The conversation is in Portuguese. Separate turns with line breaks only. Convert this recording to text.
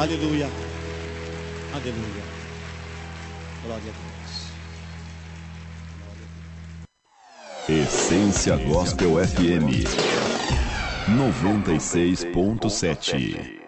Aleluia. Aleluia. Glória a Deus.
Essência Gospel FM 96.7.